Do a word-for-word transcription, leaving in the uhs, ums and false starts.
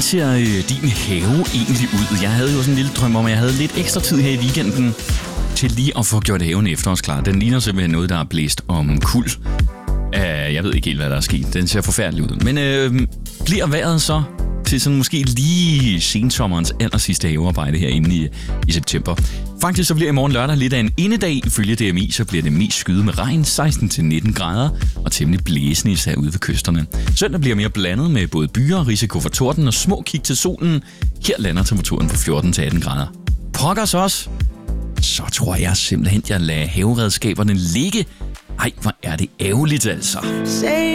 ser øh, din have egentlig ud? Jeg havde jo sådan en lille drøm om, at jeg havde lidt ekstra tid her i weekenden til lige at få gjort haven efterårsklar. Den ligner simpelthen noget, der er blæst om kuld. Uh, jeg ved ikke helt, hvad der er sket. Den ser forfærdelig ud. Men øh, bliver vejret så til sådan måske lige sensommerens aller sidste havearbejde herinde i, i september? Faktisk så bliver i morgen lørdag lidt af en indedag. Ifølge D M I så bliver det mest skyet med regn, seksten til nitten grader, og temmelig blæsende især ude ved kysterne. Søndag bliver mere blandet med både byer, risiko for torden og små kig til solen. Her lander temperaturen på fjorten til atten grader. Pokkers også! Så tror jeg simpelthen, jeg lader haveredskaberne ligge. Ej, hvor er det ærgerligt altså.